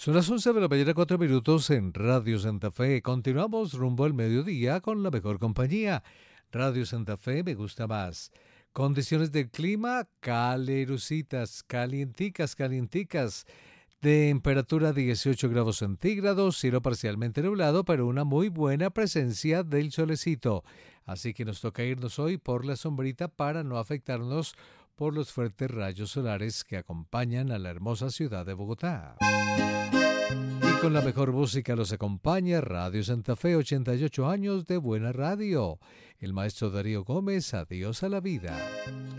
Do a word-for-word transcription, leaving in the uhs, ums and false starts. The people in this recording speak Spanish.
Son las once de la mañana, cuatro minutos en Radio Santa Fe. Continuamos rumbo al mediodía con la mejor compañía. Radio Santa Fe me gusta más. Condiciones del clima, calerositas, calienticas, calienticas. Temperatura dieciocho grados centígrados, cielo parcialmente nublado, pero una muy buena presencia del solecito. Así que nos toca irnos hoy por la sombrita para no afectarnos por los fuertes rayos solares que acompañan a la hermosa ciudad de Bogotá. Y con la mejor música los acompaña Radio Santa Fe, ochenta y ocho años de buena radio. El maestro Darío Gómez, adiós a la vida.